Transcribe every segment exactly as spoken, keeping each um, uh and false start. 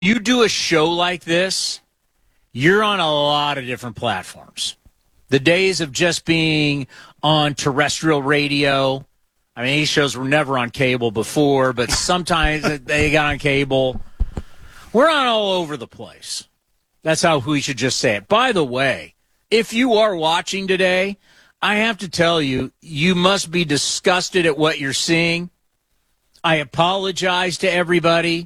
You do a show like this, you're on a lot of different platforms. The days of just being on terrestrial radio, I mean, these shows were never on cable before, but sometimes they got on cable. We're on all over the place. That's how we should just say it. By the way, if you are watching today, I have to tell you, you must be disgusted at what you're seeing. I apologize to everybody.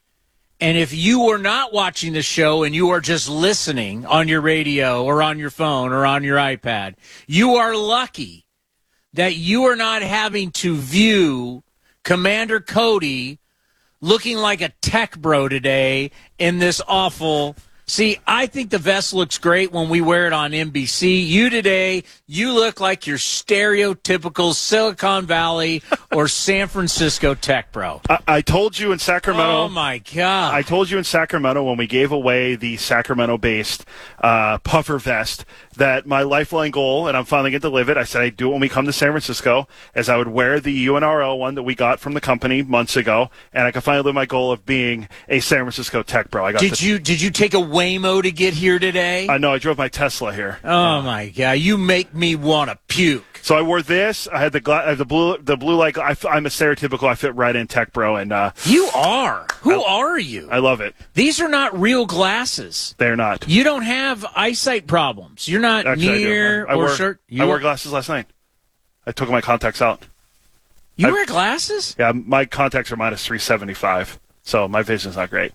And if you are not watching the show and you are just listening on your radio or on your phone or on your iPad, you are lucky that you are not having to view Commander Cody looking like a tech bro today in this awful. See, I think the vest looks great when we wear it on N B C. You today, you look like your stereotypical Silicon Valley or San Francisco tech bro. I, I told you in Sacramento. Oh, my God. I told you in Sacramento when we gave away the Sacramento-based uh, puffer vest that my lifelong goal, and I'm finally going to live it, I said I'd do it when we come to San Francisco, is I would wear the U N R L one that we got from the company months ago, and I could finally live my goal of being a San Francisco tech bro. I got did the, you Did you take a Waymo to get here today? I know. I drove my Tesla here. Oh, my God. You make me want to puke. So I wore this. I had the gla- I had the blue the blue light. I, I'm a stereotypical. I fit right in tech bro, and uh, you are. Who I, are you? I love it. These are not real glasses. They're not. You don't have eyesight problems. You're not Actually, near I, I or wore, short. I wore glasses last night. I took my contacts out. You I, wear glasses? Yeah, my contacts are minus three seventy-five, so my vision's not great.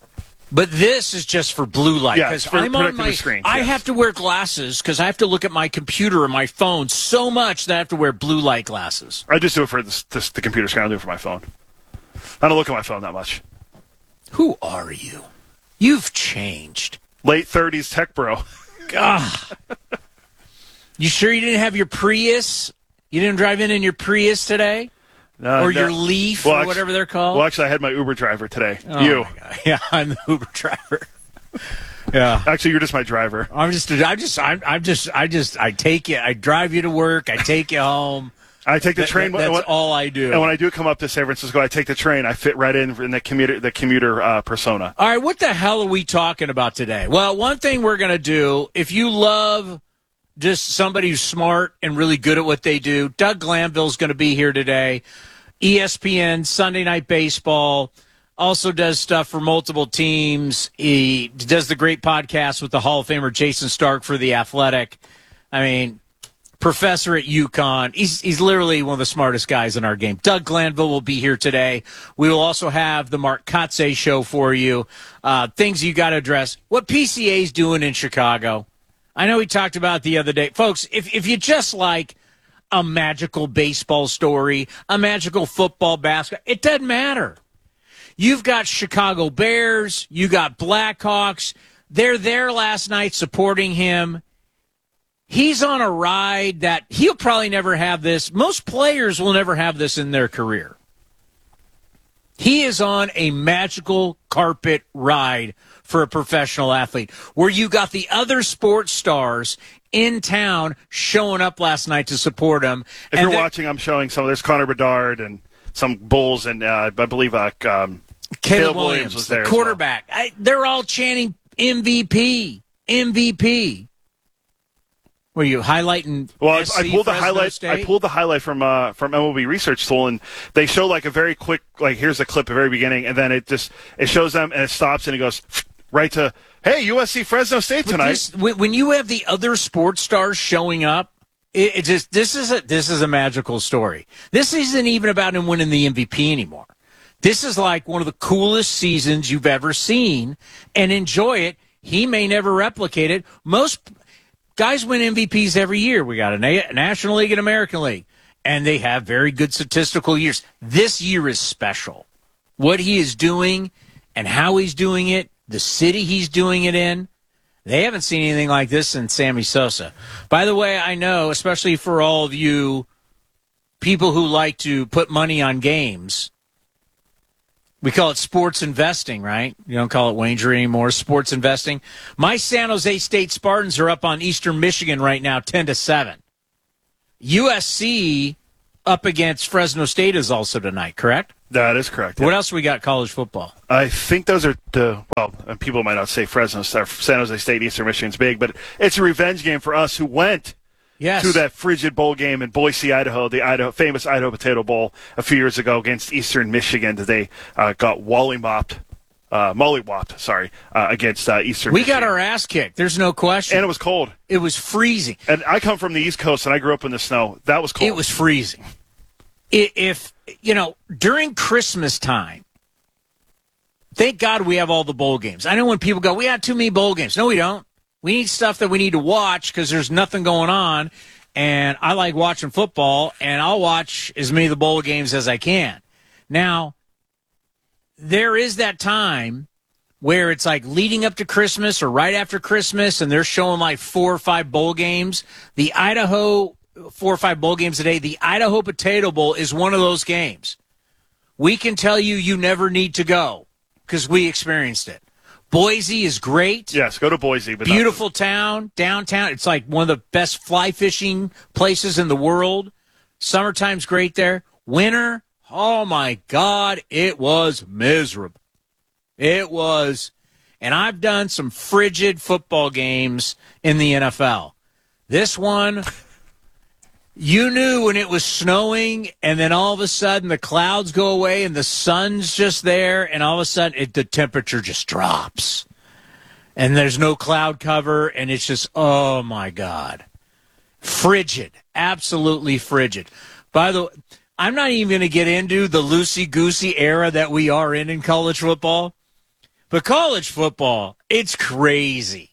But this is just for blue light. Yeah, it's for I'm on protecting my the screen. I yes. have to wear glasses because I have to look at my computer or my phone so much that I have to wear blue light glasses. I just do it for this, this, the computer screen. I don't do it for my phone. I don't look at my phone that much. Who are you? You've changed. Late thirties tech bro. God. You sure you didn't have your Prius? You didn't drive in in your Prius today? Uh, or no. your Leaf, well, or actually, whatever they're called? Well, actually, I had my Uber driver today. Oh you. Yeah, I'm the Uber driver. Yeah. Actually, you're just my driver. I'm just, I just, I'm, I'm just, I just, I take you, I drive you to work, I take you home. I take the that, train. That, that's when, all I do. And when I do come up to San Francisco, I take the train. I fit right in in the commuter, the commuter uh, persona. All right, what the hell are we talking about today? Well, one thing we're going to do, if you love just somebody who's smart and really good at what they do, Doug Glanville's going to be here today. E S P N, Sunday Night Baseball, also does stuff for multiple teams. He does the great podcast with the Hall of Famer Jason Stark for The Athletic. I mean, professor at UConn. He's, he's literally one of the smartest guys in our game. Doug Glanville will be here today. We will also have the Mark Kotze show for you. Uh, things you got to address. What P C A's doing in Chicago. I know we talked about it the other day. Folks, if, if you just like a magical baseball story, a magical football basketball, it doesn't matter. You've got Chicago Bears, you got Blackhawks. They're there last night supporting him. He's on a ride that he'll probably never have this. Most players will never have this in their career. He is on a magical carpet ride for a professional athlete where you got the other sports stars in town showing up last night to support him. If and you're watching, I'm showing some. There's Connor Bedard and some Bulls, and uh, I believe uh, um, Caleb, Caleb Williams, Williams was there. the quarterback. Well. I, they're all chanting M V P, M V P. Were you highlighting? Well, S C, I pulled the Fresno highlight. State? I pulled the highlight from uh, from M L B Research Tool, and they show like a very quick, like here's a clip at the very beginning, and then it just it shows them and it stops and it goes right to hey U S C Fresno State tonight. This, when you have the other sports stars showing up, it, it just this is a this is a magical story. This isn't even about him winning the M V P anymore. This is like one of the coolest seasons you've ever seen, and enjoy it. He may never replicate it. Most guys win M V Ps every year. We got a Na- National League and American League, and they have very good statistical years. This year is special. What he is doing and how he's doing it, the city he's doing it in, they haven't seen anything like this since Sammy Sosa. By the way, I know, especially for all of you people who like to put money on games, we call it sports investing, right? You don't call it wager anymore, sports investing. My San Jose State Spartans are up on Eastern Michigan right now, ten to seven. U S C up against Fresno State is also tonight, correct? That is correct. Yeah. What else we got college football? I think those are the, well, and people might not say Fresno State, San Jose State, Eastern Michigan's big, but it's a revenge game for us who went yes. to that frigid bowl game in Boise, Idaho, the Idaho, famous Idaho Potato Bowl a few years ago against Eastern Michigan that they uh, got wally-mopped, uh, molly-whopped, sorry, uh, against uh, Eastern we Michigan. We got our ass kicked. There's no question. And it was cold. It was freezing. And I come from the East Coast, and I grew up in the snow. That was cold. It was freezing. If, you know, during Christmas time, thank God we have all the bowl games. I know when people go, we have too many bowl games. No, we don't. We need stuff that we need to watch because there's nothing going on. And I like watching football, and I'll watch as many of the bowl games as I can. Now, there is that time where it's like leading up to Christmas or right after Christmas, and they're showing like four or five bowl games. The Idaho four or five bowl games a day. The Idaho Potato Bowl is one of those games. We can tell you you never need to go because we experienced it. Boise is great. Yes, go to Boise. But Beautiful town, downtown. It's like one of the best fly fishing places in the world. Summertime's great there. Winter, oh my God, it was miserable. It was. And I've done some frigid football games in the N F L. This one... You knew when it was snowing, and then all of a sudden the clouds go away and the sun's just there, and all of a sudden it, the temperature just drops. And there's no cloud cover, and it's just, oh, my God. Frigid. Absolutely frigid. By the way, I'm not even going to get into the loosey-goosey era that we are in in college football. But college football, it's crazy.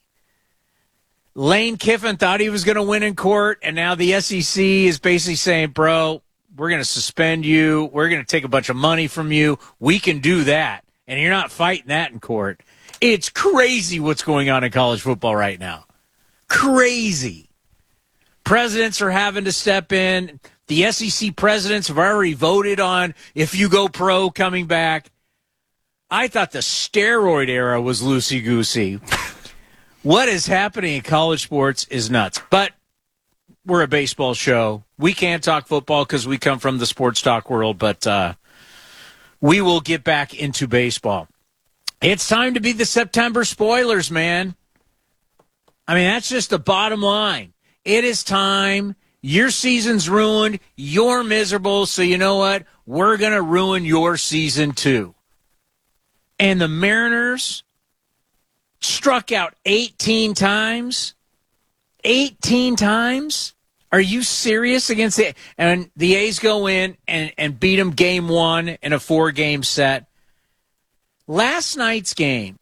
Lane Kiffin thought he was going to win in court, and now the S E C is basically saying, bro, we're going to suspend you. We're going to take a bunch of money from you. We can do that, and you're not fighting that in court. It's crazy what's going on in college football right now. Crazy. Presidents are having to step in. The S E C presidents have already voted on if you go pro coming back. I thought the steroid era was loosey-goosey. What is happening in college sports is nuts. But we're a baseball show. We can't talk football because we come from the sports talk world, but uh, we will get back into baseball. It's time to be the September spoilers, man. I mean, that's just the bottom line. It is time. Your season's ruined. You're miserable. So you know what? We're going to ruin your season too. And the Mariners struck out eighteen times. eighteen times? Are you serious against the and the A's go in and, and beat them game one in a four-game set. Last night's game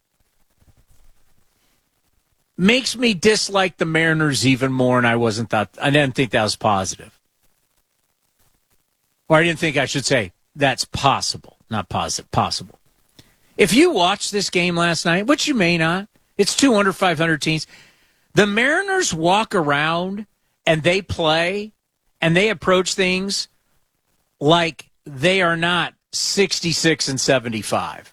makes me dislike the Mariners even more, and I wasn't thought I didn't think that was positive. Or I didn't think I should say that's possible. Not positive, possible. If you watched this game last night, which you may not, it's two hundred, five hundred teams. The Mariners walk around and they play and they approach things like they are not sixty-six and seventy-five.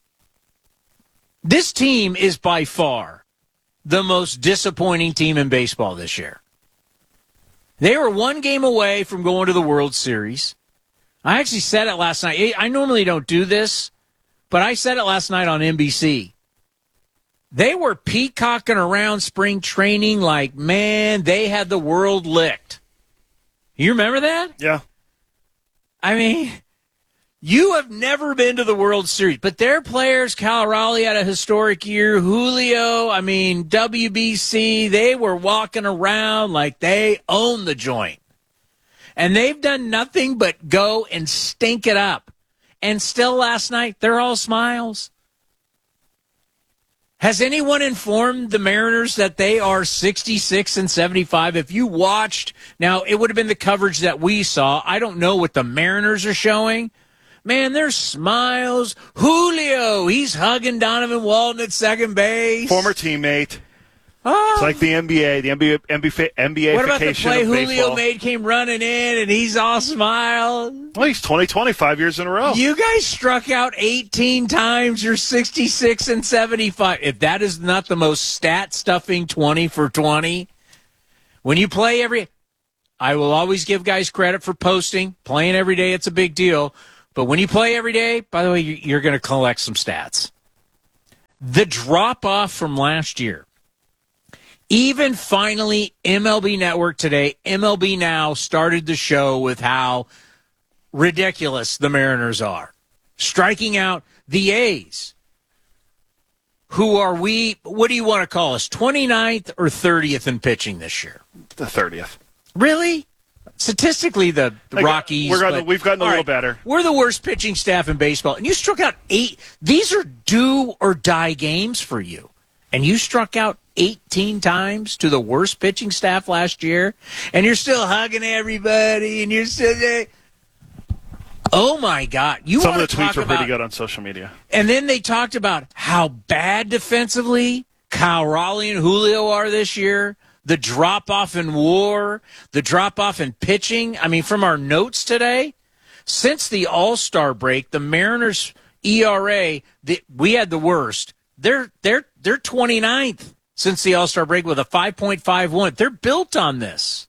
This team is by far the most disappointing team in baseball this year. They were one game away from going to the World Series. I actually said it last night. I normally don't do this, but I said it last night on N B C. They were peacocking around spring training like, man, they had the world licked. You remember that? Yeah. I mean, you have never been to the World Series, but their players, Cal Raleigh had a historic year, Julio, I mean, W B C, they were walking around like they own the joint. And they've done nothing but go and stink it up. And still last night, they're all smiles. Has anyone informed the Mariners that they are sixty-six and seventy-five? If you watched, now it would have been the coverage that we saw. I don't know what the Mariners are showing. Man, there's smiles. Julio, he's hugging Donovan Walton at second base. Former teammate. Oh. It's like the N B A, the N B A, N B A, N B A. What about the play of Julio baseball. made, came running in, and he's all smiles? Well, he's twenty, twenty-five years in a row. You guys struck out eighteen times. You're sixty-six and seventy-five. If that is not the most stat-stuffing twenty for twenty, when you play every – I will always give guys credit for posting. Playing every day, it's a big deal. But when you play every day, by the way, you're going to collect some stats. The drop-off from last year, even finally M L B Network today, M L B Now started the show with how ridiculous the Mariners are, striking out the A's. Who are we? What do you want to call us? twenty-ninth or thirtieth in pitching this year? The thirtieth. Really? Statistically, the Like, Rockies. We're gonna, but, we've gotten a all little right, better. We're the worst pitching staff in baseball. And you struck out eight. These are do or die games for you. And you struck out eighteen times to the worst pitching staff last year. And you're still hugging everybody. And you're still there. Oh, my God. You Some want of the to tweets talk were about, pretty good on social media. And then they talked about how bad defensively Kyle Raleigh and Julio are this year, the drop-off in WAR, the drop-off in pitching. I mean, from our notes today, since the All-Star break, the Mariners' E R A, the, we had the worst. They're they're they're twenty-ninth since the All-Star break with a five point five one. They're built on this.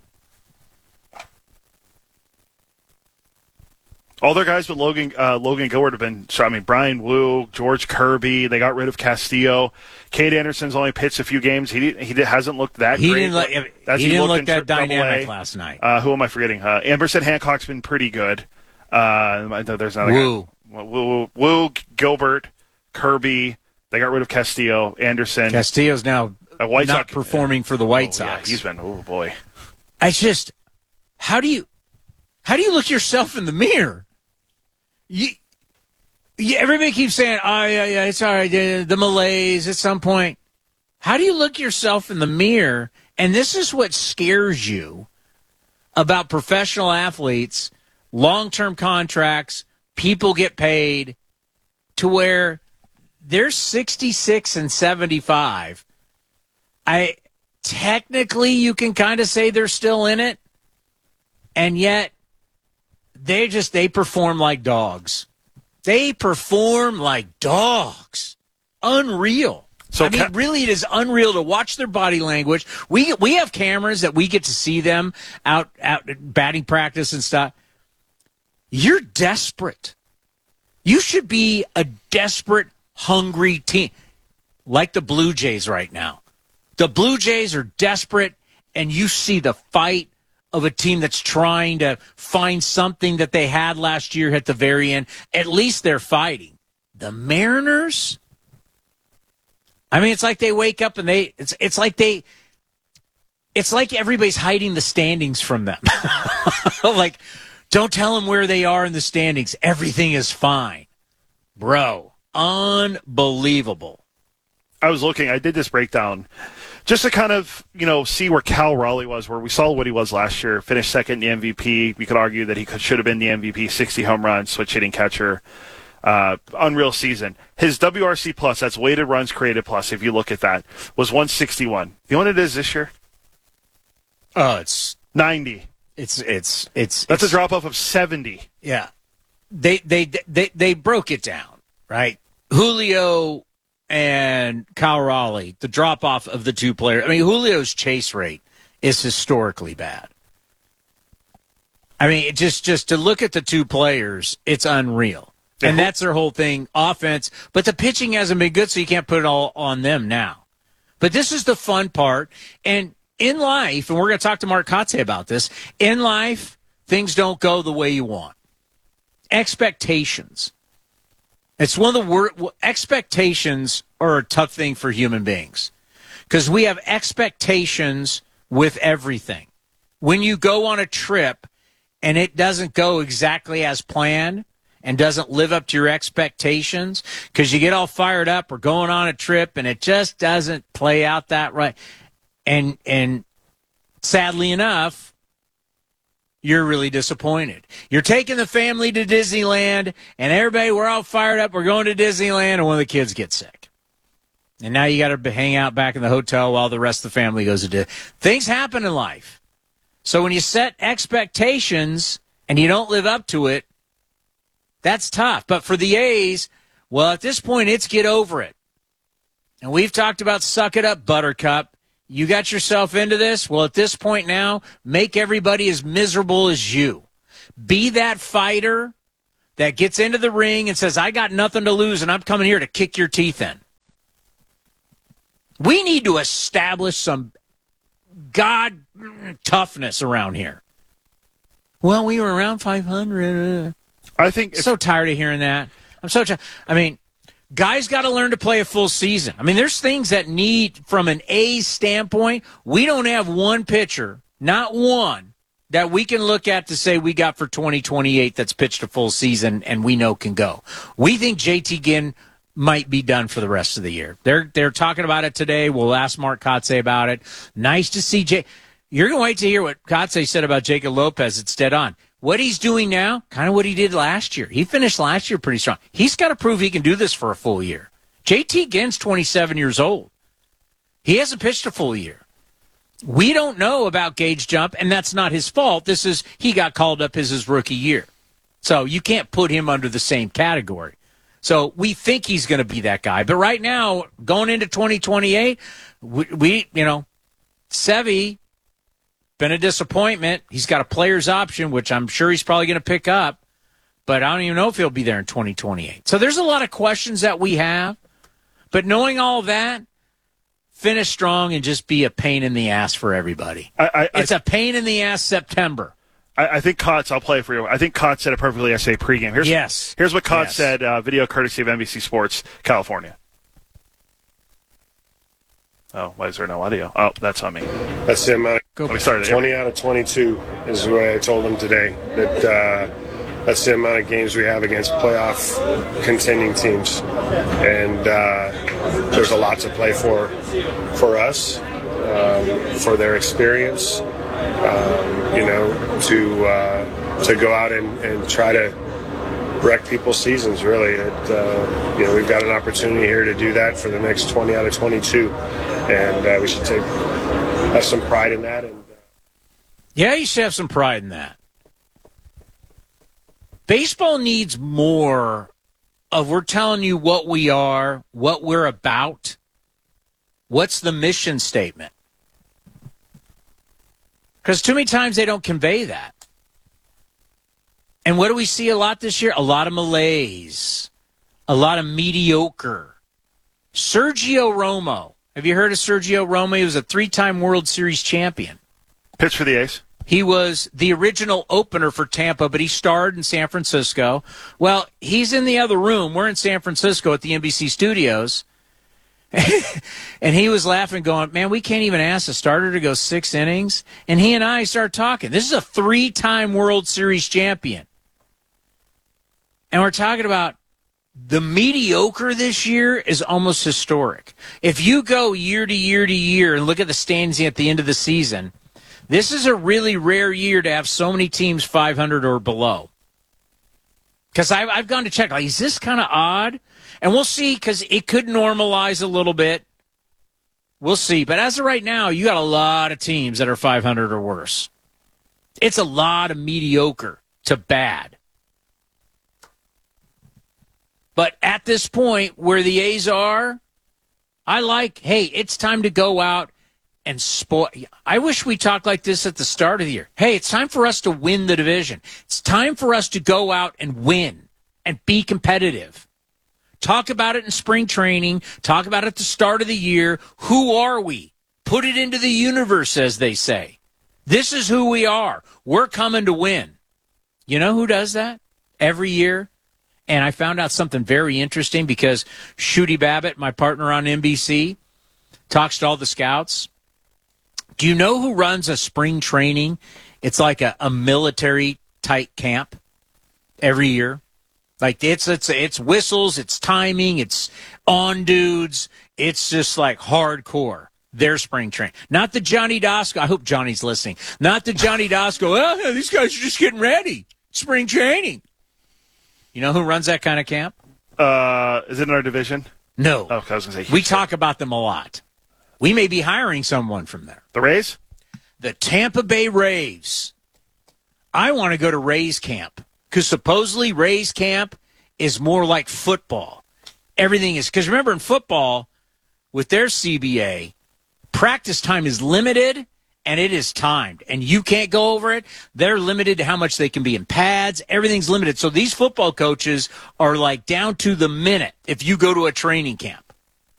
All their guys with Logan uh, Logan Gilbert have been. I mean, Brian Wu, George Kirby. They got rid of Castillo. Cade Anderson's only pitched a few games. He he hasn't looked that He great. didn't look, As he didn't looked look in that Double dynamic A. last night. Uh, who am I forgetting? Uh, Anderson Hancock's been pretty good. Uh, I know there's another Wu. guy. Wu, Wu, Gilbert, Kirby. They got rid of Castillo. Anderson. Castillo's now uh, White not Sox, performing for the White oh, Sox. Yeah, he's been. Oh boy. I just, how do you, how do you look yourself in the mirror? You, you everybody keeps saying, "Oh yeah, yeah, it's all right." The, the malaise at some point. How do you look yourself in the mirror? And this is what scares you about professional athletes, long-term contracts, people get paid, to where they're sixty-six and seventy-five. I technically you can kind of say they're still in it, and yet they just they perform like dogs. They perform like dogs. Unreal. So I mean, ca- really, it is unreal to watch their body language. We we have cameras that we get to see them out out at batting practice and stuff. You're desperate. You should be a desperate, hungry team, like the Blue Jays right now. The Blue Jays are desperate, and you see the fight of a team that's trying to find something that they had last year at the very end. At least they're fighting. The Mariners, I mean, it's like they wake up and they, it's it's like they, it's like everybody's hiding the standings from them. Like, don't tell them where they are in the standings. Everything is fine. Bro, unbelievable. I was looking, I did this breakdown just to kind of, you know, see where Cal Raleigh was, where we saw what he was last year. Finished second in the M V P. We could argue that he could, should have been the M V P, sixty home runs, switch hitting catcher. Uh, unreal season. His W R C plus, that's weighted runs created plus, if you look at that, was one sixty-one. You know what it is this year? Oh, it's ninety. it's it's it's That's it's, a drop off of seventy. Yeah. They they they they broke it down, right? Julio and Kyle Raleigh, the drop off of the two players. I mean, Julio's chase rate is historically bad. I mean, it just just to look at the two players, it's unreal. And that's their whole thing, offense. But the pitching hasn't been good, so you can't put it all on them now. But this is the fun part. And in life, and we're going to talk to Mark Kotze about this, in life, things don't go the way you want. Expectations. It's one of the word expectations are a tough thing for human beings because we have expectations with everything. When you go on a trip and it doesn't go exactly as planned and doesn't live up to your expectations because you get all fired up or going on a trip and it just doesn't play out that right. And and sadly enough, you're really disappointed. You're taking the family to Disneyland, and everybody, we're all fired up. We're going to Disneyland, and one of the kids gets sick. And now you got to hang out back in the hotel while the rest of the family goes to Disney. Things happen in life. So when you set expectations and you don't live up to it, that's tough. But for the A's, well, at this point, it's get over it. And we've talked about suck it up, Buttercup. You got yourself into this? Well, at this point now, make everybody as miserable as you. Be that fighter that gets into the ring and says, I got nothing to lose and I'm coming here to kick your teeth in. We need to establish some God toughness around here. Well, we were around five hundred. I think so tired of hearing that. I'm so tired. I mean, guys got to learn to play a full season. I mean, there's things that need, from an A's standpoint, we don't have one pitcher, not one, that we can look at to say we got for twenty twenty-eight that's pitched a full season and we know can go. We think J T Ginn might be done for the rest of the year. They're they're talking about it today. We'll ask Mark Kotsay about it. Nice to see Jay. You're going to wait to hear what Kotsay said about Jacob Lopez. It's dead on. What he's doing now, kind of what he did last year. He finished last year pretty strong. He's got to prove he can do this for a full year. J T Ginn's twenty-seven years old. He hasn't pitched a full year. We don't know about Gage Jump, and that's not his fault. This is, he got called up as his rookie year. So you can't put him under the same category. So we think he's going to be that guy. But right now, going into twenty twenty-eight, we, we you know, Sevy, been a disappointment. He's got a player's option, which I'm sure he's probably going to pick up. But I don't even know if he'll be there in twenty twenty-eight. So there's a lot of questions that we have. But knowing all of that, finish strong and just be a pain in the ass for everybody. I, I, it's I, a pain in the ass September. I, I think Kotz, I'll play it for you. I think Kotz said it perfectly yesterday pregame. Here's, yes. Here's what Kotz yes. said, uh, video courtesy of N B C Sports, California. Oh, why is there no audio? Oh, that's on me. That's the amount. Go. We started twenty out of twenty-two is the way I told him today. That uh, that's the amount of games we have against playoff contending teams, and uh, there's a lot to play for for us, um, for their experience. Um, you know, to uh, to go out and, and try to wreck people's seasons. Really, it, uh, you know, we've got an opportunity here to do that for the next twenty out of twenty-two, and uh, we should take have some pride in that. And uh... yeah, you should have some pride in that. Baseball needs more of we're telling you what we are, what we're about. What's the mission statement? Because too many times they don't convey that. And what do we see a lot this year? A lot of malaise, a lot of mediocre. Sergio Romo. Have you heard of Sergio Romo? He was a three-time World Series champion. Pitch for the A's. He was the original opener for Tampa, but he starred in San Francisco. Well, he's in the other room. We're in San Francisco at the N B C studios. And he was laughing, going, man, we can't even ask a starter to go six innings. And he and I started talking. This is a three-time World Series champion. And we're talking about the mediocre this year is almost historic. If you go year to year to year and look at the standings at the end of the season, this is a really rare year to have so many teams five hundred or below. Because I've, I've gone to check, like, is this kind of odd? And we'll see, because it could normalize a little bit. We'll see. But as of right now, you got a lot of teams that are five hundred or worse. It's a lot of mediocre to bad. But at this point, where the A's are, I like, hey, it's time to go out and spoil. I wish we talked like this at the start of the year. Hey, it's time for us to win the division. It's time for us to go out and win and be competitive. Talk about it in spring training. Talk about it at the start of the year. Who are we? Put it into the universe, as they say. This is who we are. We're coming to win. You know who does that every year? And I found out something very interesting because Shooty Babbitt, my partner on N B C, talks to all the scouts. Do you know who runs a spring training? It's like a, a military-type camp every year. Like, it's, it's, it's whistles, it's timing, it's on dudes. It's just like hardcore. Their spring training. Not the Johnny Dasco. I hope Johnny's listening. Not the Johnny Dasco. Oh, these guys are just getting ready. Spring training. You know who runs that kind of camp? Uh, is it in our division? No. Oh, I was going to say. We talk about them a lot. We may be hiring someone from there. The Rays? The Tampa Bay Rays. I want to go to Rays camp because supposedly Rays camp is more like football. Everything is, because remember in football, with their C B A, practice time is limited and it is timed, and you can't go over it. They're limited to how much they can be in pads. Everything's limited. So these football coaches are like down to the minute if you go to a training camp.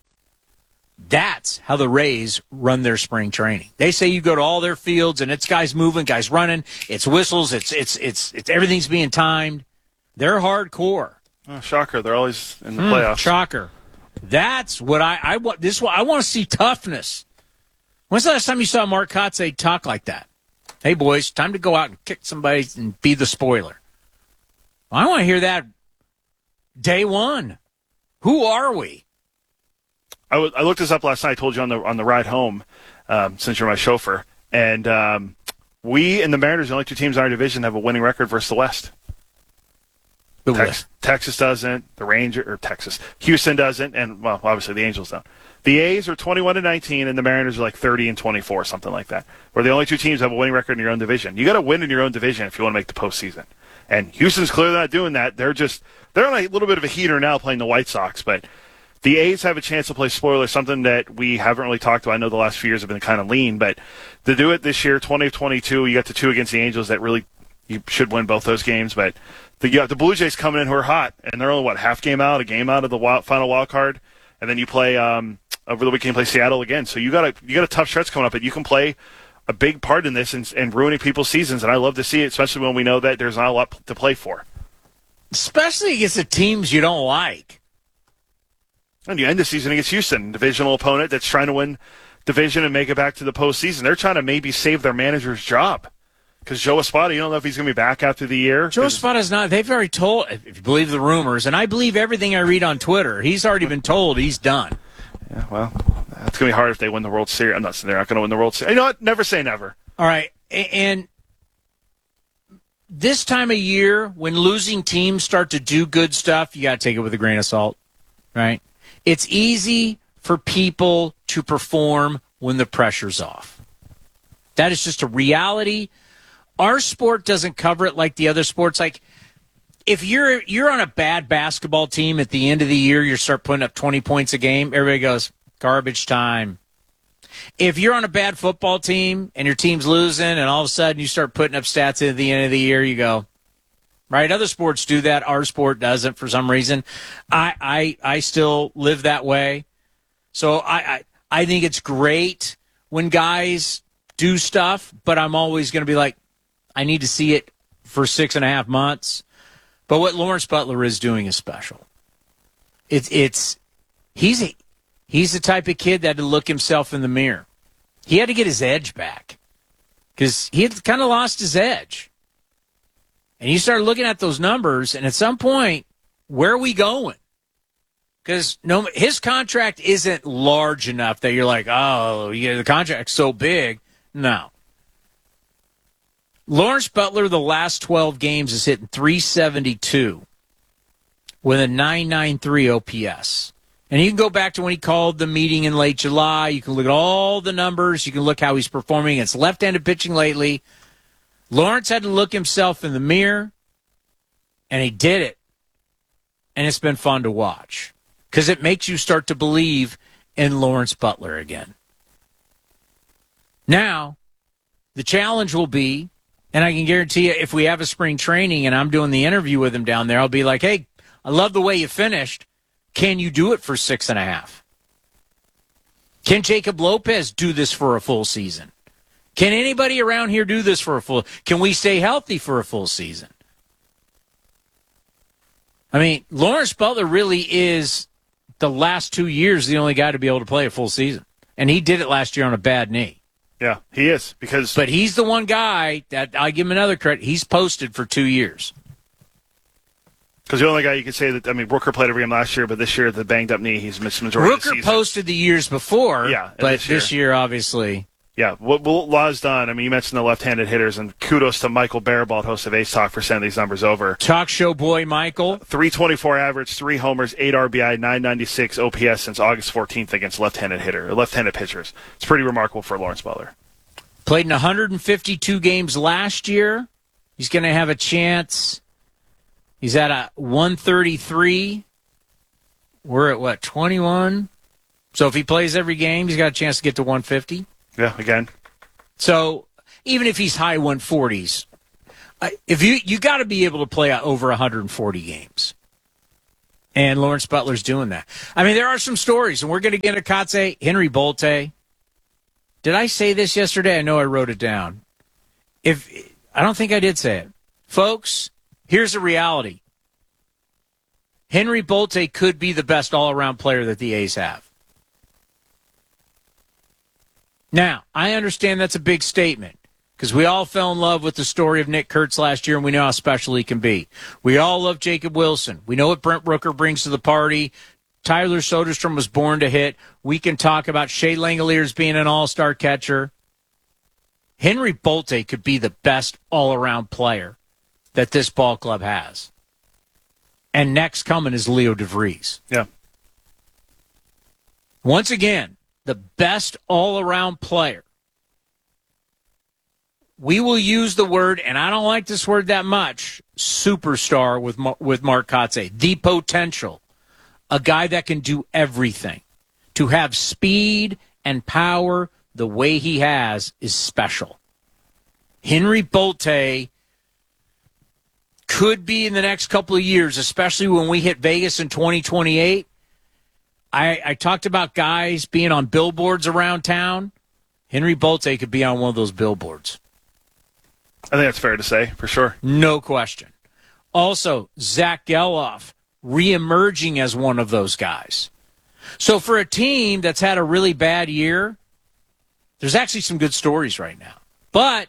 That's how the Rays run their spring training. They say you go to all their fields, and it's guys moving, guys running. It's whistles. It's it's it's it's everything's being timed. They're hardcore. Oh, shocker! They're always in the Mm, playoffs. Shocker. That's what I I want. This one I want to see toughness. When's the last time you saw Mark Kotze talk like that? Hey boys, time to go out and kick somebody and be the spoiler. I want to hear that day one. Who are we? I, w- I looked this up last night. I told you on the on the ride home, um, since you're my chauffeur, and um, we and the Mariners, the only two teams in our division, have a winning record versus the West. The Tex- West. Texas doesn't. The Ranger or Texas, Houston doesn't, and well, obviously the Angels don't. The A's are twenty-one and nineteen, and the Mariners are like thirty and twenty-four, something like that. We're the only two teams that have a winning record in your own division. You got to win in your own division if you want to make the postseason. And Houston's clearly not doing that. They're just they're on a little bit of a heater now, playing the White Sox, but the A's have a chance to play spoiler, something that we haven't really talked about. I know the last few years have been kind of lean, but to do it this year, twenty of twenty-two, you got the two against the Angels that really you should win both those games, but the, you got the Blue Jays coming in who are hot, and they're only, what, half game out, a game out of the wild, final wild card, and then you play um, over the weekend, you play Seattle again. So you got a you got a tough stretch coming up, but you can play a big part in this and, and ruining people's seasons, and I love to see it, especially when we know that there's not a lot to play for. Especially against the teams you don't like. And you end the season against Houston, divisional opponent that's trying to win division and make it back to the postseason. They're trying to maybe save their manager's job. Because Joe Espada, you don't know if he's going to be back after the year. Joe Espada's not. They've already told, if you believe the rumors, and I believe everything I read on Twitter, he's already been told he's done. Yeah, well, it's going to be hard if they win the World Series. I'm not saying they're not going to win the World Series. You know what? Never say never. All right. And this time of year, when losing teams start to do good stuff, you got to take it with a grain of salt, right? It's easy for people to perform when the pressure's off. That is just a reality. Our sport doesn't cover it like the other sports. Like, if you're you're on a bad basketball team at the end of the year, you start putting up twenty points a game, everybody goes, garbage time. If you're on a bad football team and your team's losing and all of a sudden you start putting up stats at the end of the year, you go, right? Other sports do that. Our sport doesn't for some reason. I I, I still live that way. So I, I I think it's great when guys do stuff, but I'm always going to be like, I need to see it for six and a half months. But what Lawrence Butler is doing is special. It's it's he's a, he's the type of kid that had to look himself in the mirror. He had to get his edge back because he had kind of lost his edge. And you start looking at those numbers, and at some point, where are we going? Because no, his contract isn't large enough that you're like, oh, yeah, the contract's so big. No. Lawrence Butler, the last twelve games, is hitting three seventy-two with a nine ninety-three O P S. And you can go back to when he called the meeting in late July. You can look at all the numbers. You can look how he's performing against left-handed pitching lately. Lawrence had to look himself in the mirror, and he did it. And it's been fun to watch because it makes you start to believe in Lawrence Butler again. Now, the challenge will be, and I can guarantee you, if we have a spring training and I'm doing the interview with him down there, I'll be like, hey, I love the way you finished. Can you do it for six and a half? Can Jacob Lopez do this for a full season? Can anybody around here do this for a full? Can we stay healthy for a full season? I mean, Lawrence Butler really is the last two years the only guy to be able to play a full season. And he did it last year on a bad knee. Yeah, he is. because But he's the one guy that I give him another credit. He's posted for two years. Because the only guy you could say that, I mean, Rooker played every game last year, but this year, the banged up knee, he's missed the majority Rooker of the season. posted the years before, yeah, but this year. this year, obviously. Yeah, what, what Law's done, I mean, you mentioned the left-handed hitters, and kudos to Michael Barabalt, host of Ace Talk, for sending these numbers over. Talk show boy, Michael. three twenty-four average, three homers, eight R B I, nine ninety-six O P S since August fourteenth against left-handed hitter, left-handed pitchers. It's pretty remarkable for Lawrence Butler. Played in one hundred fifty-two games last year. He's going to have a chance. He's at a one thirty-three. We're at, what, twenty-one? So if he plays every game, he's got a chance to get to one fifty. Yeah, again. So even if he's high one forties, uh, if you you got to be able to play over one hundred forty games. And Lawrence Butler's doing that. I mean, there are some stories, and we're going to get into Kotze, Henry Bolte. Did I say this yesterday? I know I wrote it down. If I don't think I did say it. Folks, here's the reality. Henry Bolte could be the best all-around player that the A's have. Now, I understand that's a big statement because we all fell in love with the story of Nick Kurtz last year, and we know how special he can be. We all love Jacob Wilson. We know what Brent Rooker brings to the party. Tyler Soderstrom was born to hit. We can talk about Shea Langoliers being an all-star catcher. Henry Bolte could be the best all-around player that this ball club has. And next coming is Leo DeVries. Yeah. Once again, the best all-around player. We will use the word, and I don't like this word that much, superstar with with Mark Kotze. The potential. A guy that can do everything. To have speed and power the way he has is special. Henry Bolte could be in the next couple of years, especially when we hit Vegas in twenty twenty-eight. I, I talked about guys being on billboards around town. Henry Bolte could be on one of those billboards. I think that's fair to say, for sure. No question. Also, Zach Geloff reemerging as one of those guys. So for a team that's had a really bad year, there's actually some good stories right now. But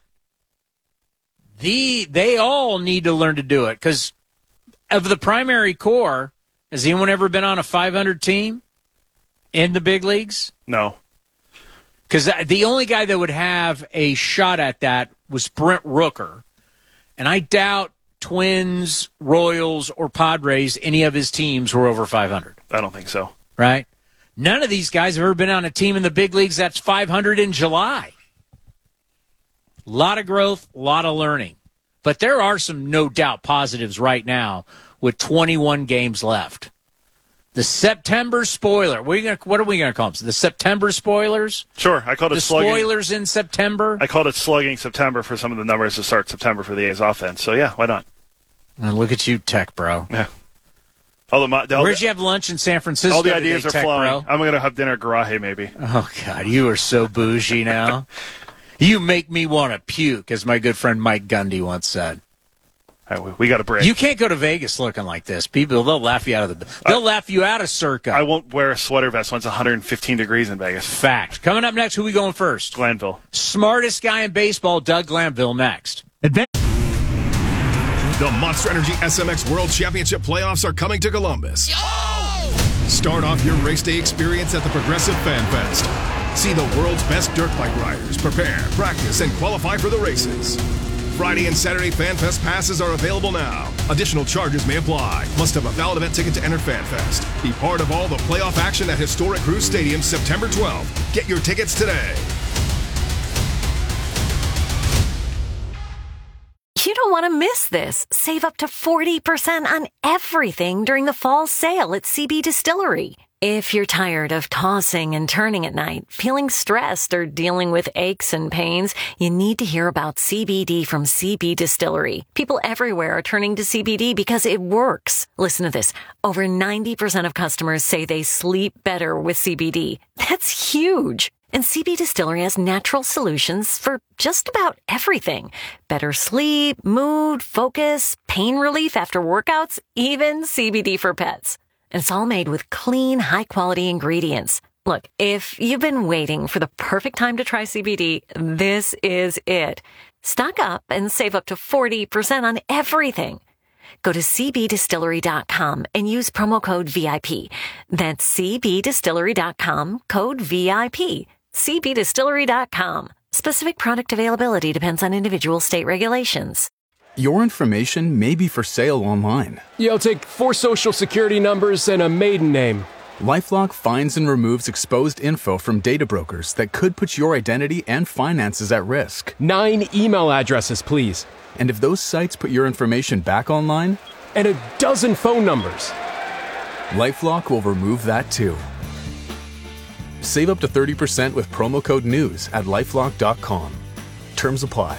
the they all need to learn to do it because of the primary core, has anyone ever been on a five hundred team in the big leagues? No. Because the only guy that would have a shot at that was Brent Rooker. And I doubt Twins, Royals, or Padres, any of his teams were over five hundred. I don't think so. Right? None of these guys have ever been on a team in the big leagues that's five hundred in July. A lot of growth, a lot of learning. But there are some no doubt positives right now with twenty-one games left. The September spoiler. What are, gonna, what are we going to call them? The September spoilers? Sure. I called it the slugging. spoilers in September? I called it slugging September for some of the numbers to start September for the A's offense. So, yeah, why not? And look at you, tech, bro. Yeah. All the, all Where'd the, you have lunch in San Francisco? all the ideas today, are tech, flowing. bro? I'm going to have dinner at Garaje, maybe. Oh, God, you are so bougie now. You make me want to puke, as my good friend Mike Gundy once said. All right, we, we got a break. You can't go to Vegas looking like this. People, they'll laugh you out of the. They'll I, laugh you out of Circa. I won't wear a sweater vest when it's one hundred fifteen degrees in Vegas. Fact. Coming up next, who we going first? Glanville. Smartest guy in baseball, Doug Glanville, next. The Monster Energy S M X World Championship playoffs are coming to Columbus. Yo! Start off your race day experience at the Progressive Fan Fest. See the world's best dirt bike riders prepare, practice, and qualify for the races. Friday and Saturday Fan Fest passes are available now. Additional charges may apply. Must have a valid event ticket to enter Fan Fest. Be part of all the playoff action at historic Cruz Stadium September twelfth. Get your tickets today. You don't want to miss this. Save up to forty percent on everything during the fall sale at C B Distillery. If you're tired of tossing and turning at night, feeling stressed, or dealing with aches and pains, you need to hear about C B D from C B Distillery. People everywhere are turning to C B D because it works. Listen to this. Over ninety percent of customers say they sleep better with C B D. That's huge. And C B Distillery has natural solutions for just about everything. Better sleep, mood, focus, pain relief after workouts, even C B D for pets. And it's all made with clean, high-quality ingredients. Look, if you've been waiting for the perfect time to try C B D, this is it. Stock up and save up to forty percent on everything. Go to c b distillery dot com and use promo code V I P. That's c b distillery dot com, code V I P. c b distillery dot com. Specific product availability depends on individual state regulations. Your information may be for sale online. Yeah, I'll take four social security numbers and a maiden name. LifeLock finds and removes exposed info from data brokers that could put your identity and finances at risk. Nine email addresses, please. And if those sites put your information back online? And a dozen phone numbers. LifeLock will remove that too. Save up to thirty percent with promo code NEWS at lifelock dot com. Terms apply.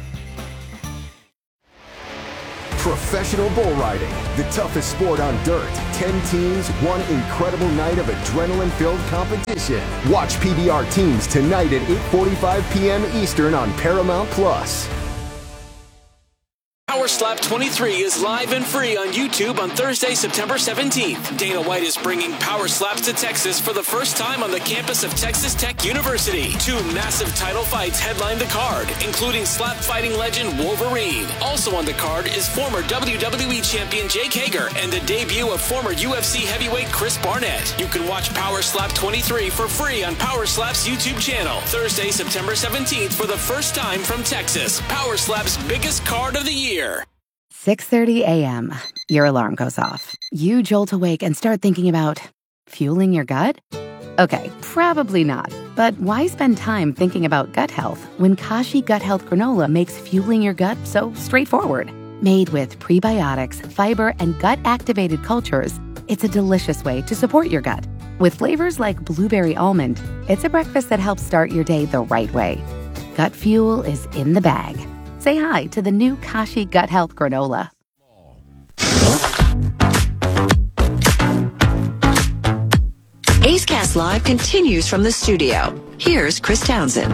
Professional bull riding, the toughest sport on dirt. Ten teams, one incredible night of adrenaline-filled competition. Watch P B R Teams tonight at eight forty-five p.m. Eastern on Paramount Plus. Power Slap twenty-three is live and free on YouTube on Thursday, September seventeenth. Dana White is bringing Power Slaps to Texas for the first time on the campus of Texas Tech University. Two massive title fights headline the card, including slap fighting legend Wolverine. Also on the card is former W W E champion Jake Hager and the debut of former U F C heavyweight Chris Barnett. You can watch Power Slap twenty-three for free on Power Slap's YouTube channel. Thursday, September seventeenth for the first time from Texas. Power Slap's biggest card of the year. six thirty a.m. Your alarm goes off. You jolt awake and start thinking about fueling your gut? Okay, probably not. But why spend time thinking about gut health when Kashi Gut Health Granola makes fueling your gut so straightforward? Made with prebiotics, fiber, and gut-activated cultures, it's a delicious way to support your gut. With flavors like blueberry almond, it's a breakfast that helps start your day the right way. Gut fuel is in the bag. Say hi to the new Kashi Gut Health Granola. A's Cast Live continues from the studio. Here's Chris Townsend.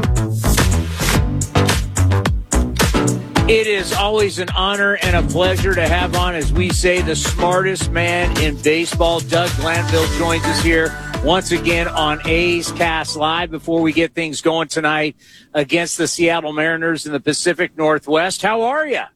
It is always an honor and a pleasure to have on, as we say, the smartest man in baseball. Doug Glanville joins us here once again on A's Cast Live before we get things going tonight against the Seattle Mariners in the Pacific Northwest. How are you?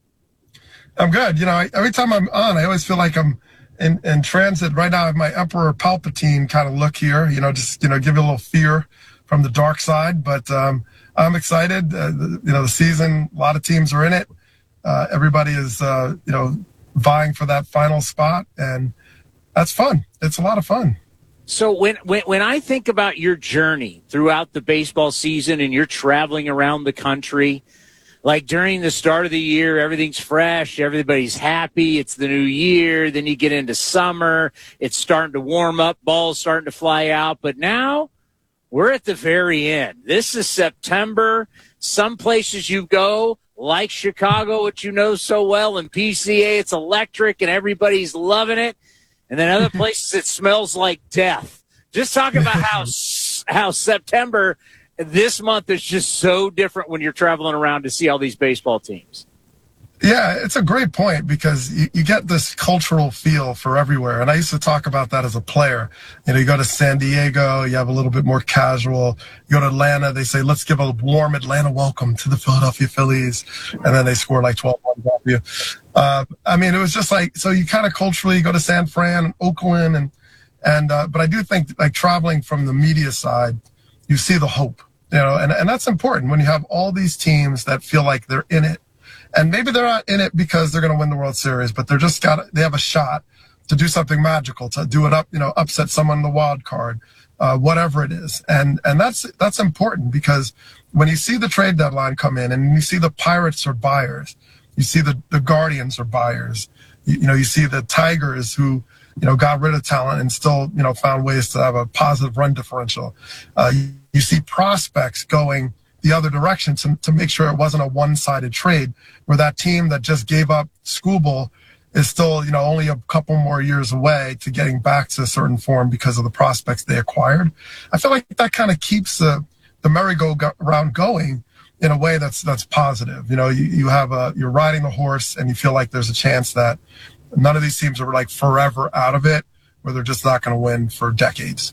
I'm good. You know, I, every time I'm on, I always feel like I'm in, in transit. Right now I have my Emperor Palpatine kind of look here, you know, just, you know, give you a little fear from the dark side. But um, I'm excited. Uh, the, you know, the season, a lot of teams are in it. Uh, everybody is, uh, you know, vying for that final spot. And that's fun. It's a lot of fun. So when, when when I think about your journey throughout the baseball season and you're traveling around the country, like during the start of the year, everything's fresh, everybody's happy, it's the new year, then you get into summer, it's starting to warm up, balls starting to fly out, but now we're at the very end. This is September. Some places you go, like Chicago, which you know so well, and P C A, it's electric and everybody's loving it. And then other places it smells like death. Just talking about how how September this month is just so different when you're traveling around to see all these baseball teams. Yeah, it's a great point because you, you get this cultural feel for everywhere. And I used to talk about that as a player. You know, you go to San Diego, you have a little bit more casual. You go to Atlanta, they say, let's give a warm Atlanta welcome to the Philadelphia Phillies. And then they score like twelve runs off you. Uh, I mean, it was just like, so you kind of culturally go to San Fran and Oakland. And, and uh, but I do think like traveling from the media side, you see the hope, you know, and, and that's important when you have all these teams that feel like they're in it. And maybe they're not in it because they're going to win the World Series, but they're just got, they have a shot to do something magical, to do it up, you know, upset someone in the wild card, uh, whatever it is. And, and that's, that's important because when you see the trade deadline come in and you see the Pirates are buyers, you see the, the Guardians are buyers, you, you know, you see the Tigers who, you know, got rid of talent and still, you know, found ways to have a positive run differential. Uh, you, you see prospects going the other direction to, to make sure it wasn't a one-sided trade where that team that just gave up Skubal is still, you know, only a couple more years away to getting back to a certain form because of the prospects they acquired. I feel like that kind of keeps the, the merry-go-round going in a way that's that's positive. You know, you, you have a, you're riding the horse and you feel like there's a chance that none of these teams are like forever out of it, where they're just not going to win for decades.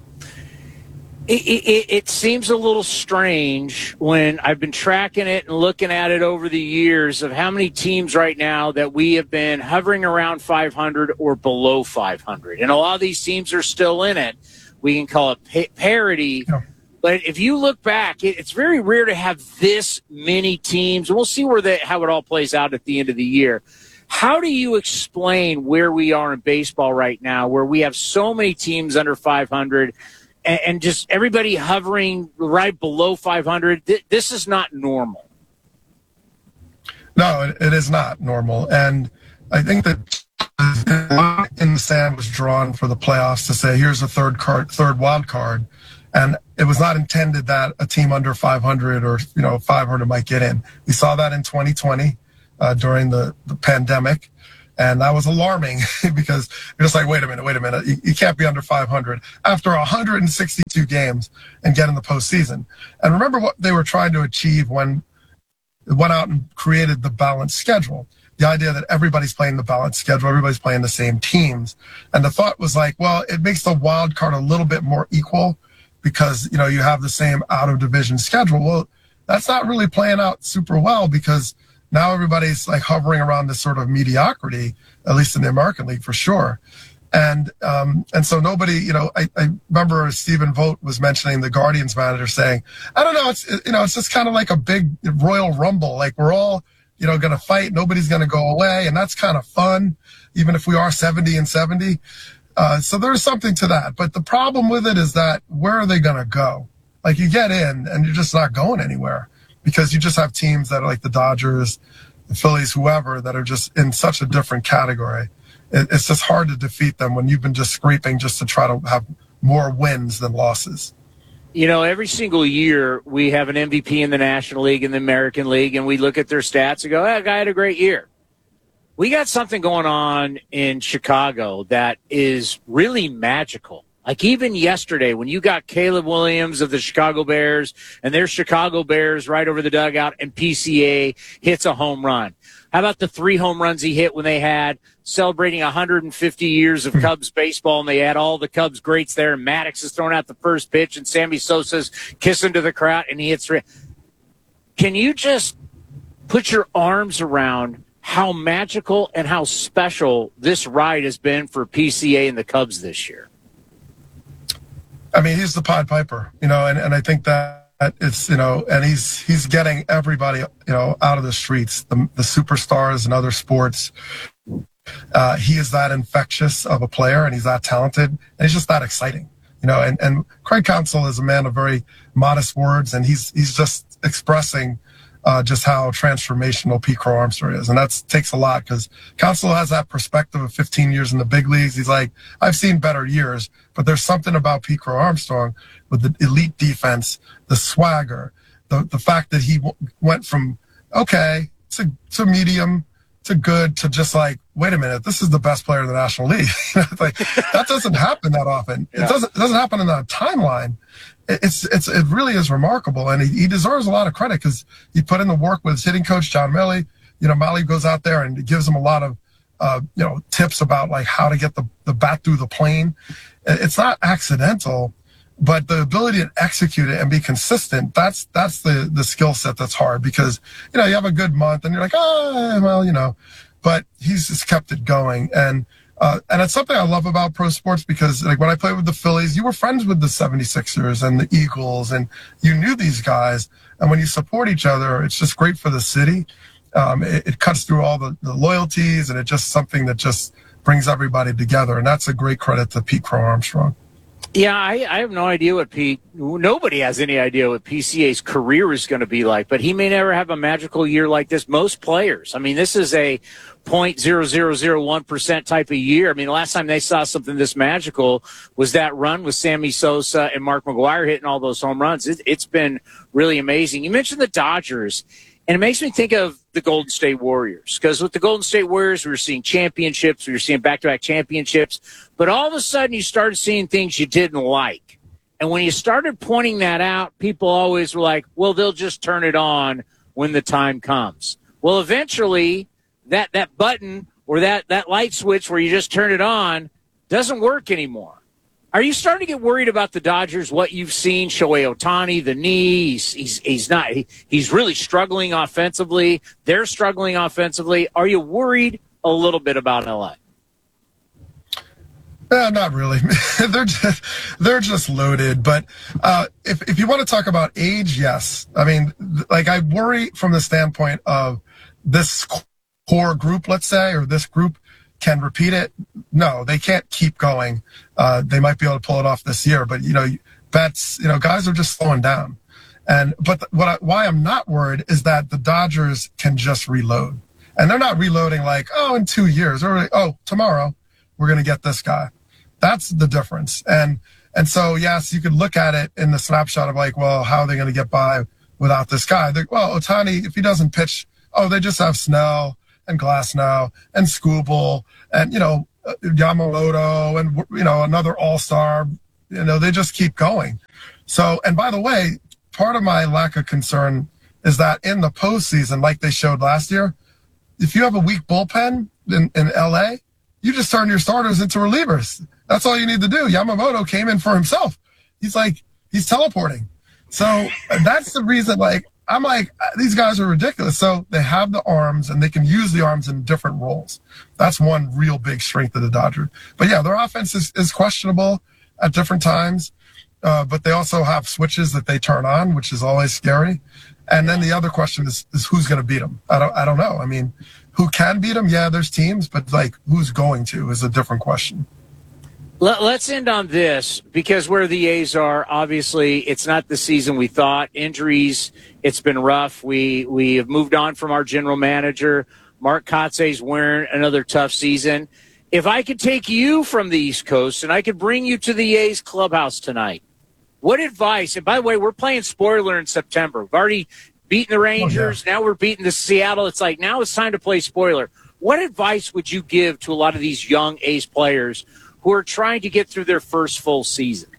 It, it, it seems a little strange when I've been tracking it and looking at it over the years of how many teams right now that we have been hovering around five hundred or below five hundred. And a lot of these teams are still in it. We can call it pa- parity. Yeah. But if you look back, it, it's very rare to have this many teams. And we'll see where the, how it all plays out at the end of the year. How do you explain where we are in baseball right now, where we have so many teams under five hundred and, and just everybody hovering right below five hundred? Th- this is not normal. No, it, it is not normal. And I think that in the sand was drawn for the playoffs to say, here's a third card, third wild card. And it was not intended that a team under five hundred or, you know, five hundred might get in. We saw that in twenty twenty uh, during the, the pandemic. And that was alarming because you're just like, wait a minute, wait a minute. You, you can't be under five hundred after one hundred sixty-two games and get in the postseason. And remember what they were trying to achieve when it went out and created the balanced schedule. The idea that everybody's playing the balanced schedule, everybody's playing the same teams. And the thought was like, well, it makes the wild card a little bit more equal because, you know, you have the same out of division schedule. Well, that's not really playing out super well because now everybody's like hovering around this sort of mediocrity, at least in the American League for sure. And um, and so nobody, you know, I, I remember Stephen Vogt was mentioning the Guardians manager saying, I don't know, it's, you know, it's just kind of like a big Royal Rumble. Like we're all, you know, going to fight. Nobody's going to go away. And that's kind of fun, even if we are seventy and seventy. Uh, so there's something to that. But the problem with it is that where are they going to go? Like you get in and you're just not going anywhere because you just have teams that are like the Dodgers, the Phillies, whoever, that are just in such a different category. It, it's just hard to defeat them when you've been just scraping just to try to have more wins than losses. You know, every single year we have an M V P in the National League and the American League, and we look at their stats and go, that guy had a great year. We got something going on in Chicago that is really magical. Like even yesterday when you got Caleb Williams of the Chicago Bears and their Chicago Bears right over the dugout and P C A hits a home run. How about the three home runs he hit when they had celebrating one hundred fifty years of Cubs baseball and they had all the Cubs greats there and Maddox is throwing out the first pitch and Sammy Sosa's kissing to the crowd and he hits three. Can you just put your arms around how magical and how special this ride has been for P C A and the Cubs this year? I mean, he's the Pied Piper, you know, and, and I think that it's, you know, and he's he's getting everybody, you know, out of the streets, the, the superstars and other sports. Uh, he is that infectious of a player, and he's that talented, and he's just that exciting, you know. And, and Craig Counsell is a man of very modest words, and he's he's just expressing uh, just how transformational Pete Crow Armstrong is, and that takes a lot because Counsell has that perspective of fifteen years in the big leagues. He's like, I've seen better years, but there's something about Pete Crow Armstrong with the elite defense, the swagger, the the fact that he w- went from okay to to medium to good to just like, wait a minute, this is the best player in the National League. Like that doesn't happen that often. Yeah. It doesn't it doesn't happen in that timeline. It's it's it really is remarkable, and he, he deserves a lot of credit because he put in the work with his hitting coach John Mahle. You know, Mahle goes out there and gives him a lot of uh, you know tips about like how to get the the bat through the plane. It's not accidental, but the ability to execute it and be consistent, that's that's the the skill set that's hard because you know you have a good month and you're like, oh well, you know, but he's just kept it going. And Uh, and it's something I love about pro sports because, like, when I played with the Phillies, you were friends with the seventy-sixers and the Eagles, and you knew these guys. And when you support each other, it's just great for the city. Um, it, it cuts through all the, the loyalties, and it's just something that just brings everybody together. And that's a great credit to Pete Crow Armstrong. Yeah, I, I have no idea what Pete, nobody has any idea what P C A's career is going to be like, but he may never have a magical year like this. Most players, I mean, this is a zero point zero zero zero one percent type of year. I mean, the last time they saw something this magical was that run with Sammy Sosa and Mark McGwire hitting all those home runs. It, it's been really amazing. You mentioned the Dodgers, and it makes me think of the Golden State Warriors, because with the Golden State Warriors, we were seeing championships, we were seeing back-to-back championships, but all of a sudden you started seeing things you didn't like. And when you started pointing that out, people always were like, well, they'll just turn it on when the time comes. Well, eventually, that, that button or that, that light switch where you just turn it on doesn't work anymore. Are you starting to get worried about the Dodgers, what you've seen? Shohei Ohtani, the knee, he's, he's, he's not, he, he's really struggling offensively. They're struggling offensively. Are you worried a little bit about L A? Eh, not really. they're just, they're just loaded. But uh, if if you want to talk about age, yes. I mean, like I worry from the standpoint of this core group, let's say, or this group can repeat it. No, they can't keep going. Uh, they might be able to pull it off this year, but you know, bets, you know, guys are just slowing down. And but the, what I, why I'm not worried is that the Dodgers can just reload, and they're not reloading like, oh, in two years, or oh, tomorrow we're going to get this guy. That's the difference. And And so, yes, you could look at it in the snapshot of like, well, how are they going to get by without this guy? They're, well, Ohtani, if he doesn't pitch, oh, they just have Snell and Glasnow and Skubal and, you know, Yamamoto and, you know, another all-star. You know, they just keep going. So, and by the way, part of my lack of concern is that in the postseason, like they showed last year, if you have a weak bullpen in, in L A, you just turn your starters into relievers. That's all you need to do. Yamamoto came in for himself. He's like, he's teleporting. So that's the reason, like, I'm like, these guys are ridiculous. So they have the arms and they can use the arms in different roles. That's one real big strength of the Dodgers. But yeah, their offense is, is questionable at different times. Uh, but they also have switches that they turn on, which is always scary. And then the other question is, is who's going to beat them? I don't, I don't know. I mean, who can beat them? Yeah, there's teams, but like who's going to is a different question. Let's end on this, because where the A's are, obviously, it's not the season we thought. Injuries, it's been rough. We we have moved on from our general manager. Mark Kotze's wearing another tough season. If I could take you from the East Coast and I could bring you to the A's clubhouse tonight, what advice? And by the way, we're playing spoiler in September. We've already beaten the Rangers. Oh, yeah. Now we're beating the Seattle. It's like now it's time to play spoiler. What advice would you give to a lot of these young A's players who are trying to get through their first full season?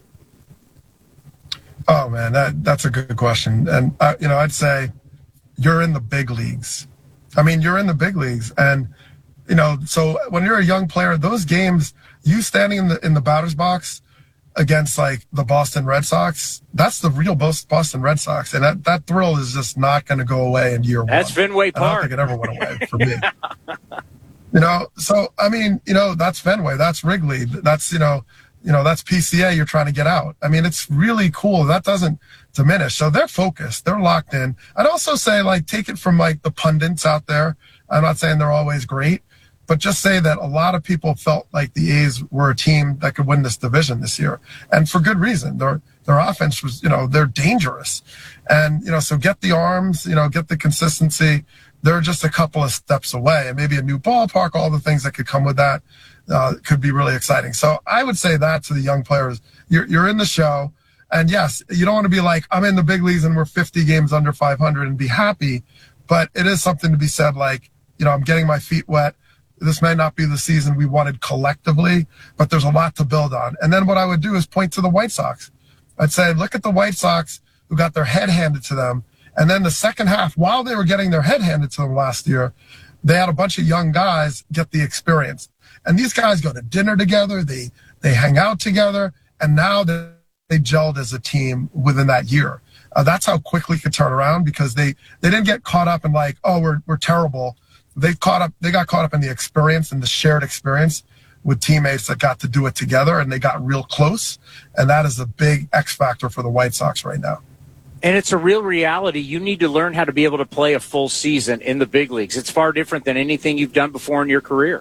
Oh, man, that that's a good question. And, uh, you know, I'd say you're in the big leagues. I mean, you're in the big leagues. And, you know, so when you're a young player, those games, you standing in the in the batter's box against, like, the Boston Red Sox, that's the real Boston Red Sox. And that, that thrill is just not going to go away in year one. That's Fenway Park. I don't think it ever went away for me. You know, so, I mean, you know, that's Fenway, that's Wrigley, that's, you know, you know, that's P C A you're trying to get out. I mean, it's really cool. That doesn't diminish. So they're focused. They're locked in. I'd also say, like, take it from, like, the pundits out there. I'm not saying they're always great, but just say that a lot of people felt like the A's were a team that could win this division this year. And for good reason. Their, their offense was, you know, they're dangerous. And, you know, so get the arms, you know, get the consistency. They're just a couple of steps away, and maybe a new ballpark, all the things that could come with that uh, could be really exciting. So I would say that to the young players. You're, you're in the show, and yes, you don't want to be like, I'm in the big leagues and we're fifty games under five hundred and be happy, but it is something to be said like, you know, I'm getting my feet wet. This may not be the season we wanted collectively, but there's a lot to build on. And then what I would do is point to the White Sox. I'd say, look at the White Sox who got their head handed to them. And then the second half, while they were getting their head handed to them last year, they had a bunch of young guys get the experience. And these guys go to dinner together, they they hang out together, and now they, they gelled as a team within that year. Uh, that's how quickly it could turn around, because they, they didn't get caught up in like, oh, we're we're terrible. They caught up. They got caught up in the experience and the shared experience with teammates that got to do it together, and they got real close. And that is a big X factor for the White Sox right now. And it's a real reality. You need to learn how to be able to play a full season in the big leagues. It's far different than anything you've done before in your career.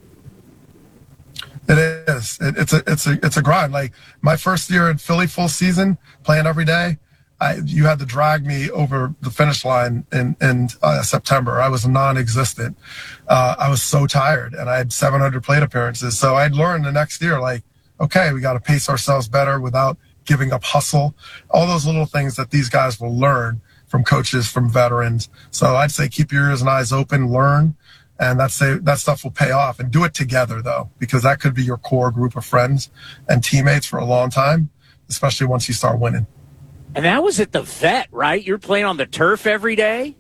It is. It, it's a it's a it's a grind. Like my first year in Philly, full season, playing every day. I, you had to drag me over the finish line in in uh, September. I was non-existent. Uh, I was so tired, and I had seven hundred plate appearances. So I'd learned the next year, like, okay, we got to pace ourselves better without giving up hustle, all those little things that these guys will learn from coaches, from veterans. So I'd say keep your ears and eyes open, learn, and that's that stuff will pay off. And do it together, though, because that could be your core group of friends and teammates for a long time, especially once you start winning. And that was at the Vet, right? You're playing on the turf every day?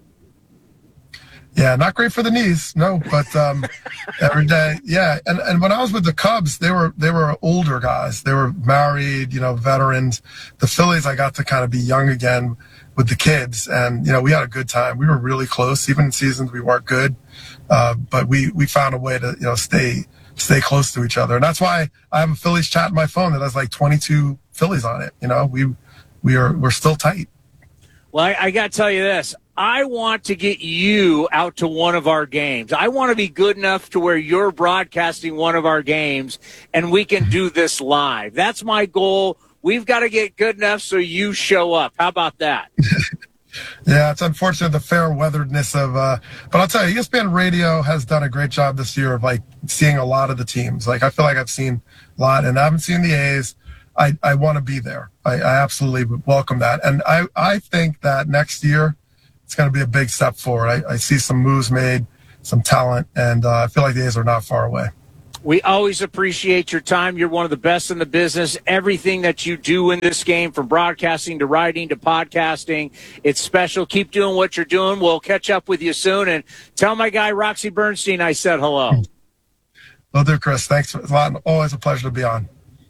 Yeah, not great for the knees, no, but um, every day, yeah. And and when I was with the Cubs, they were they were older guys. They were married, you know, veterans. The Phillies, I got to kind of be young again with the kids, and you know, we had a good time. We were really close, even in seasons we weren't good, uh, but we we found a way to you know stay stay close to each other, and that's why I have a Phillies chat on my phone that has like twenty-two Phillies on it. You know, we we are we're still tight. Well, I, I got to tell you this. I want to get you out to one of our games. I want to be good enough to where you're broadcasting one of our games and we can do this live. That's my goal. We've got to get good enough so you show up. How about that? Yeah, it's unfortunate the fair weatheredness of, uh, but I'll tell you, E S P N Radio has done a great job this year of like seeing a lot of the teams. Like I feel like I've seen a lot, and I haven't seen the A's, I, I want to be there. I, I absolutely welcome that. And I, I think that next year it's going to be a big step forward. I, I see some moves made, some talent, and uh, I feel like the A's are not far away. We always appreciate your time. You're one of the best in the business. Everything that you do in this game, from broadcasting to writing to podcasting, it's special. Keep doing what you're doing. We'll catch up with you soon. And tell my guy, Roxy Bernstein, I said hello. Will do, Chris. Thanks a lot. Always a pleasure to be on.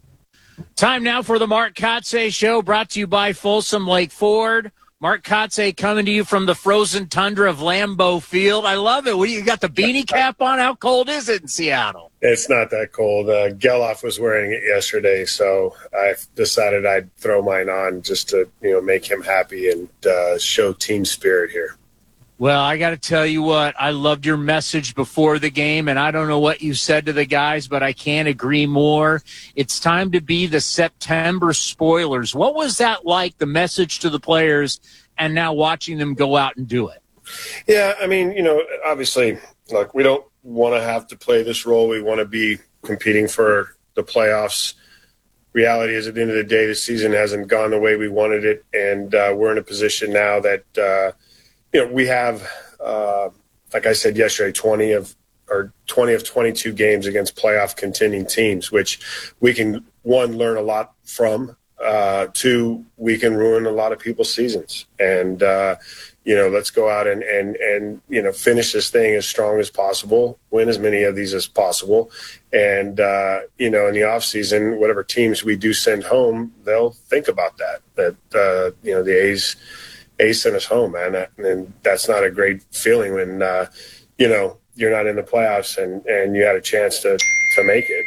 Time now for the Mark Kotsay Show, brought to you by Folsom Lake Ford. Mark Kotsay coming to you from the frozen tundra of Lambeau Field. I love it. What, you got the beanie cap on? How cold is it in Seattle? It's not that cold. Uh, Geloff was wearing it yesterday, so I decided I'd throw mine on just to, you know, make him happy and uh, show team spirit here. Well, I got to tell you what, I loved your message before the game, and I don't know what you said to the guys, but I can't agree more. It's time to be the September spoilers. What was that like, the message to the players, and now watching them go out and do it? Yeah, I mean, you know, obviously, look, we don't want to have to play this role. We want to be competing for the playoffs. Reality is, at the end of the day, the season hasn't gone the way we wanted it, and uh, we're in a position now that uh, – you know, we have, uh, like I said yesterday, twenty of or twenty of twenty-two games against playoff contending teams, which we can, one, learn a lot from. Uh, two, we can ruin a lot of people's seasons. And, uh, you know, let's go out and, and, and, you know, finish this thing as strong as possible, win as many of these as possible. And, uh, you know, in the offseason, whatever teams we do send home, they'll think about that, that, uh, you know, the A's – Ace sent us home, man, and that's not a great feeling when uh, you know you're not in the playoffs and, and you had a chance to to make it.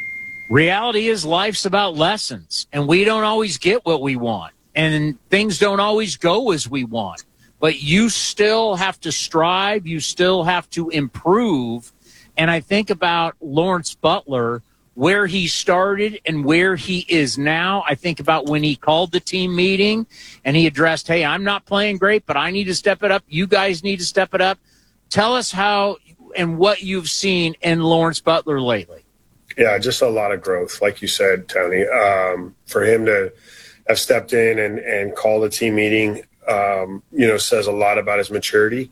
Reality is, life's about lessons, and we don't always get what we want, and things don't always go as we want. But you still have to strive. You still have to improve. And I think about Lawrence Butler, where he started and where he is now. I think about when he called the team meeting and he addressed, hey, I'm not playing great, but I need to step it up. You guys need to step it up. Tell us how and what you've seen in Lawrence Butler lately. Yeah, just a lot of growth, like you said, Tony. Um, for him to have stepped in and, and called a team meeting, um, you know, says a lot about his maturity.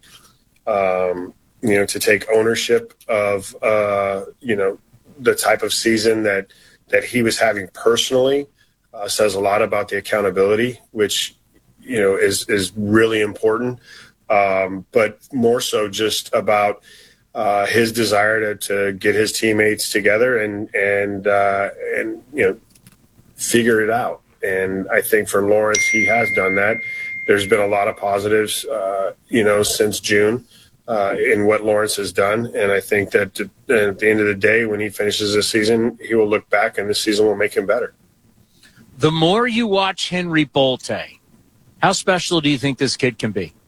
Um, you know, to take ownership of, uh, you know, the type of season that, that he was having personally uh, says a lot about the accountability, which, you know, is, is really important. Um, but more so just about uh, his desire to, to get his teammates together and, and, uh, and, you know, figure it out. And I think for Lawrence, he has done that. There's been a lot of positives, uh, you know, since June. Uh, in what Lawrence has done. And I think that at the end of the day, when he finishes this season, he will look back and this season will make him better. The more you watch Henry Bolte, how special do you think this kid can be?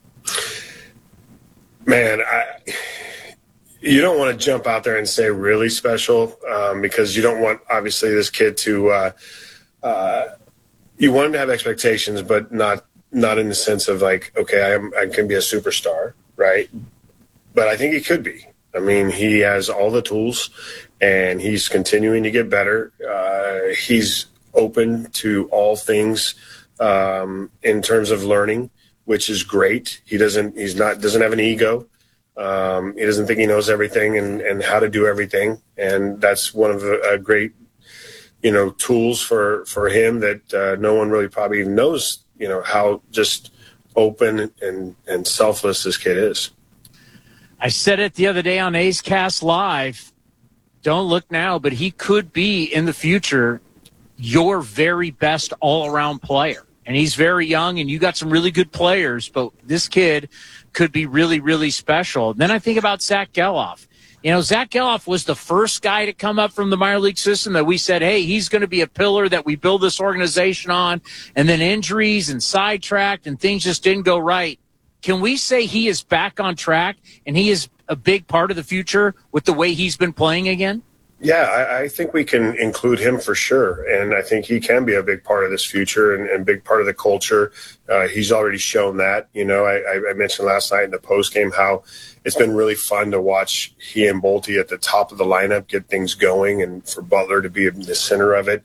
Man, I, you don't want to jump out there and say really special um, because you don't want, obviously, this kid to uh, uh, – you want him to have expectations, but not not in the sense of like, okay, I, am, I can be a superstar, right? But I think he could be. I mean, he has all the tools, and he's continuing to get better. Uh, he's open to all things um, in terms of learning, which is great. He doesn't. He's not. Doesn't have an ego. Um, he doesn't think he knows everything and, and how to do everything, and that's one of the uh, great, you know, tools for for him that uh, no one really probably even knows. You know how just open and and selfless this kid is. I said it the other day on A's Cast Live. Don't look now, but he could be in the future your very best all-around player. And he's very young, and you got some really good players, but this kid could be really, really special. Then I think about Zach Geloff. You know, Zach Geloff was the first guy to come up from the minor league system that we said, hey, he's going to be a pillar that we build this organization on. And then injuries and sidetracked and things just didn't go right. Can we say he is back on track and he is a big part of the future with the way he's been playing again? Yeah, I, I think we can include him for sure. And I think he can be a big part of this future and, and big part of the culture. Uh, he's already shown that. You know, I, I mentioned last night in the postgame how it's been really fun to watch he and Bolte at the top of the lineup get things going and for Butler to be in the center of it.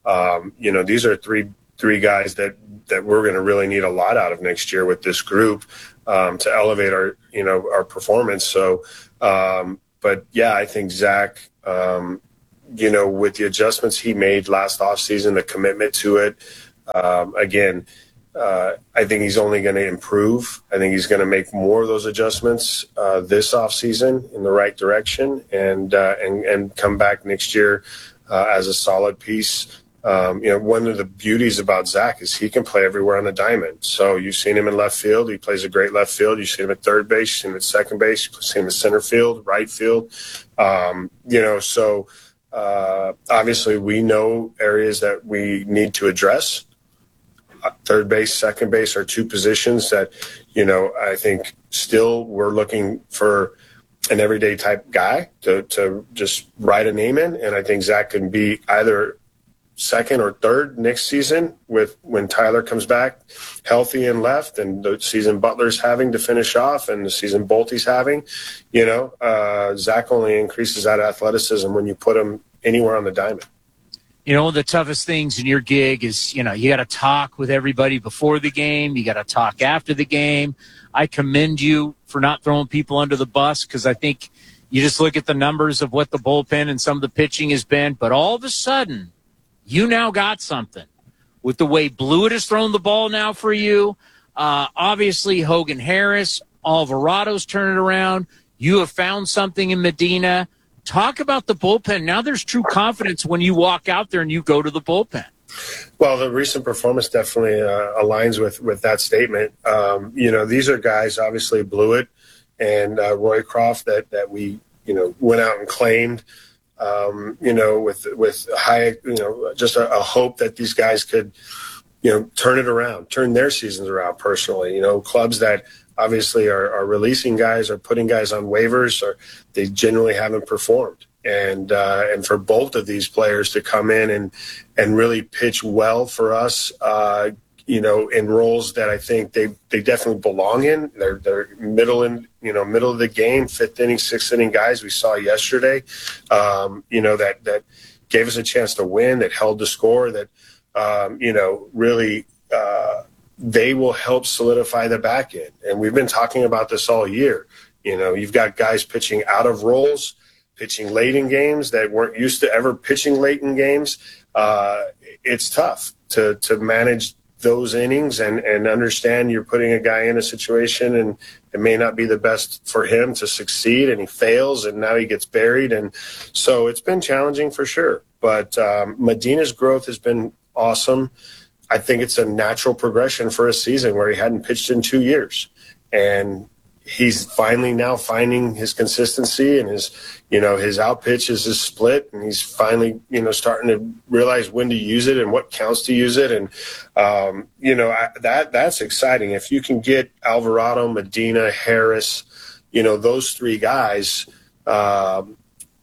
Um, you know, these are three three guys that, that we're going to really need a lot out of next year with this group um, to elevate our, you know, our performance. So, um, but yeah, I think Zach, um, you know, with the adjustments he made last offseason, the commitment to it, um, again, uh, I think he's only going to improve. I think he's going to make more of those adjustments uh, this offseason in the right direction and, uh, and, and come back next year uh, as a solid piece. Um, you know, one of the beauties about Zach is he can play everywhere on the diamond. So you've seen him in left field. He plays a great left field. You've seen him at third base. You've seen him at second base. You've seen him at center field, right field. Um, you know, so uh, obviously we know areas that we need to address. Uh, third base, second base are two positions that, you know, I think still we're looking for an everyday type guy to, to just write a name in. And I think Zach can be either second or third next season with when Tyler comes back healthy and left, and the season Butler's having to finish off and the season Bolte's having, you know, uh, Zach only increases that athleticism when you put him anywhere on the diamond. You know, one of the toughest things in your gig is, you know, you got to talk with everybody before the game. You got to talk after the game. I commend you for not throwing people under the bus, because I think you just look at the numbers of what the bullpen and some of the pitching has been, but all of a sudden, you now got something with the way Blewett has thrown the ball now for you. Uh, obviously, Hogan Harris, Alvarado's turning around. You have found something in Medina. Talk about the bullpen. Now there's true confidence when you walk out there and you go to the bullpen. Well, the recent performance definitely uh, aligns with, with that statement. Um, you know, these are guys, obviously, Blewett and uh, Roycroft that, that we, you know, went out and claimed. Um, you know, with with high, you know, just a, a hope that these guys could, you know, turn it around, turn their seasons around personally. You know, clubs that obviously are, are releasing guys or putting guys on waivers, or they generally haven't performed. And uh, and for both of these players to come in and and really pitch well for us, uh, you know, in roles that I think they, they definitely belong in. They're they're middle in you know middle of the game, fifth inning, sixth inning guys we saw yesterday. Um, you know that that gave us a chance to win. That held the score. That um, you know really uh, they will help solidify the back end. And we've been talking about this all year. You know, you've got guys pitching out of roles, pitching late in games that weren't used to ever pitching late in games. Uh, it's tough to to manage those innings and, and understand you're putting a guy in a situation and it may not be the best for him to succeed, and he fails and now he gets buried. And so it's been challenging for sure. But um, Medina's growth has been awesome. I think it's a natural progression for a season where he hadn't pitched in two years. And he's finally now finding his consistency, and his, you know, his out pitch is his split, and he's finally, you know, starting to realize when to use it and what counts to use it. And, um, you know, I, that that's exciting. If you can get Alvarado, Medina, Harris, you know, those three guys um,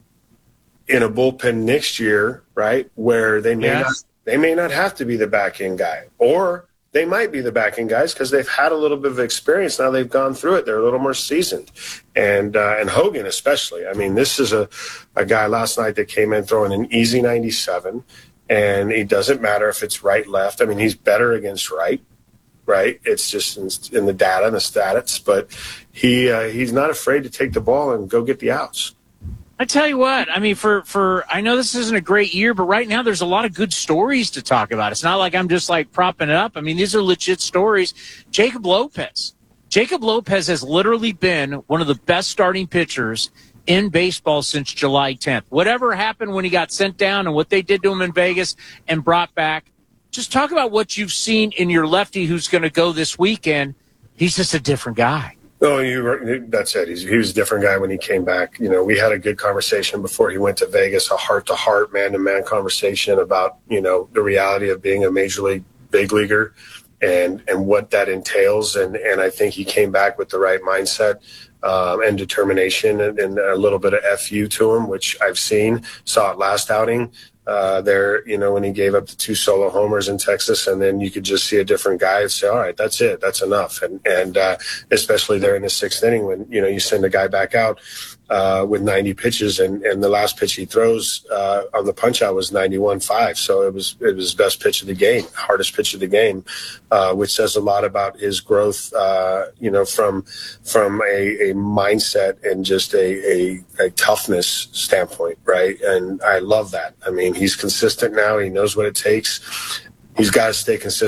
in a bullpen next year, right, where they may yes. not they may not have to be the back end guy, or they might be the backing guys because they've had a little bit of experience. Now they've gone through it. They're a little more seasoned. And uh, and Hogan especially. I mean, this is a, a guy last night that came in throwing an easy ninety-seven, and it doesn't matter if it's right, left. I mean, he's better against right, right? It's just in, in the data and the stats. But he uh, he's not afraid to take the ball and go get the outs. I tell you what, I mean, for, for I know this isn't a great year, but right now there's a lot of good stories to talk about. It's not like I'm just like propping it up. I mean, these are legit stories. Jacob Lopez. Jacob Lopez has literally been one of the best starting pitchers in baseball since July tenth. Whatever happened when he got sent down and what they did to him in Vegas and brought back, just talk about what you've seen in your lefty who's going to go this weekend. He's just a different guy. Oh, you, that's it. He's, he was a different guy when he came back. You know, we had a good conversation before he went to Vegas, a heart-to-heart, man-to-man conversation about, you know, the reality of being a major league big leaguer and, and what that entails. And, and I think he came back with the right mindset um, and determination and, and a little bit of F U to him, which I've seen. Saw it last outing. Uh, there, you know, when he gave up the two solo homers in Texas, and then you could just see a different guy and say, all right, that's it. That's enough. And, and, uh, especially there in the sixth inning when, you know, you send a guy back out. uh, with ninety pitches, and, and the last pitch he throws uh, on the punch out was ninety-one five. So it was it was his best pitch of the game, hardest pitch of the game, uh, which says a lot about his growth, uh, you know, from from a, a mindset and just a, a, a toughness standpoint, right? And I love that. I mean, he's consistent now. He knows what it takes. He's got to stay consistent.